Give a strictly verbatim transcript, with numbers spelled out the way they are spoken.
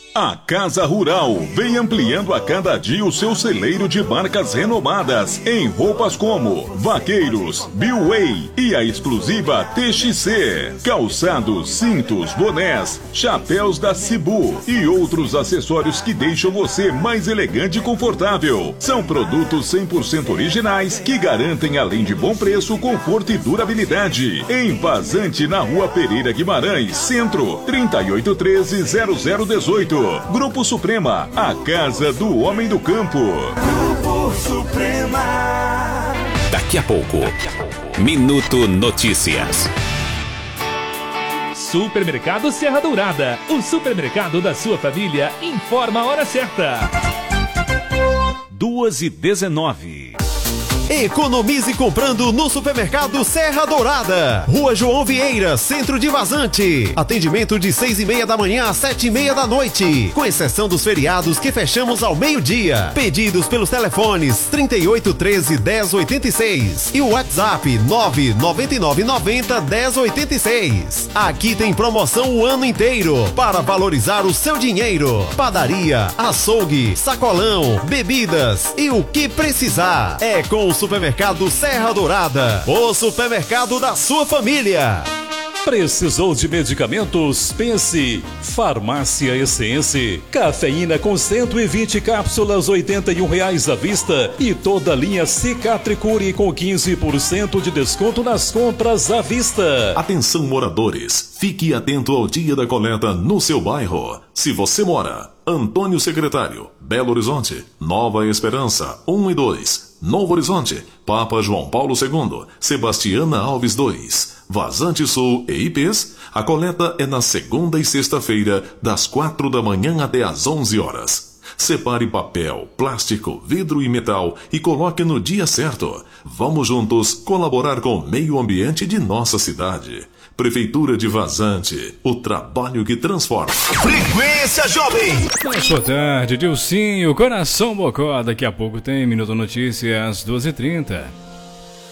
A Casa Rural vem ampliando a cada dia o seu celeiro de marcas renomadas em roupas como Vaqueiros, Billway e a exclusiva T X C, calçados, cintos, bonés, chapéus da Cibu e outros acessórios que deixam você mais elegante e confortável. São produtos cem por cento originais que garantem, além de bom preço, conforto e durabilidade. Em Vazante, na Rua Pereira Guimarães, Centro, trinta e oito treze, zero zero dezoito. Grupo Suprema, a casa do homem do campo. Grupo Suprema. Daqui a pouco, Minuto Notícias. Supermercado Serra Dourada, o supermercado da sua família, informa a hora certa. duas e dezenove. Economize comprando no Supermercado Serra Dourada. Rua João Vieira, centro de Vazante. Atendimento de seis e meia da manhã às sete e meia da noite. Com exceção dos feriados que fechamos ao meio-dia. Pedidos pelos telefones trinta e oito treze, dez oitenta e seis e o WhatsApp nove nove nove nove zero, dez oitenta e seis. Aqui tem promoção o ano inteiro para valorizar o seu dinheiro. Padaria, açougue, sacolão, bebidas e o que precisar. É com o Supermercado Serra Dourada, o supermercado da sua família. Precisou de medicamentos? Pense Farmácia Essence. Cafeína com cento e vinte cápsulas, oitenta e um reais à vista. E toda a linha Cicatricure com quinze por cento de desconto nas compras à vista. Atenção, moradores, fique atento ao dia da coleta no seu bairro. Se você mora Antônio Secretário, Belo Horizonte, Nova Esperança um e dois, Novo Horizonte, Papa João Paulo segundo, Sebastiana Alves dois, Vazante Sul e I Pês, a coleta é na segunda e sexta-feira, das quatro da manhã até às onze horas. Separe papel, plástico, vidro e metal e coloque no dia certo. Vamos juntos colaborar com o meio ambiente de nossa cidade. Prefeitura de Vazante, o trabalho que transforma. Frequência Jovem. Mas boa tarde, Dilcinho, Coração Bocó. Daqui a pouco tem Minuto Notícias, duas e trinta.